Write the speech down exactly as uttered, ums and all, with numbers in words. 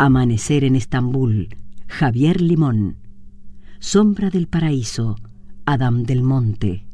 Amanecer en Estambul, Javier Limón. Sombra del paraíso, Adam del Monte.